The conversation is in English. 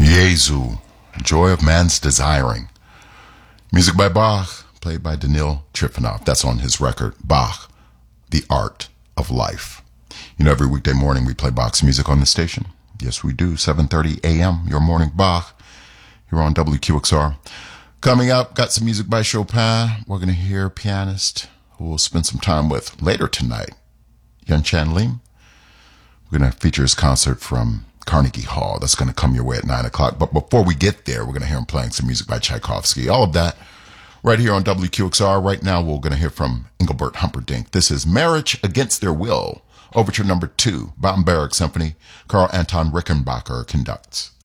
Jesu, Joy of Man's Desiring. Music by Bach, played by Danil Trifonov. That's on his record, Bach, The Art of Life. You know, every weekday morning we play Bach's music on the station. Yes, we do. 7:30 a.m., your morning Bach. Here on WQXR. Coming up, got some music by Chopin. We're going to hear a pianist who we'll spend some time with later tonight, Yun Chan Lim. We're going to feature his concert from Carnegie Hall. That's going to come your way at 9 o'clock. But before we get there, we're going to hear him playing some music by Tchaikovsky. All of that right here on WQXR. Right now, we're going to hear from Engelbert Humperdinck. This is Marriage Against Their Will, Overture Number 2, Bamberg Symphony. Karl Anton Rickenbacker conducts.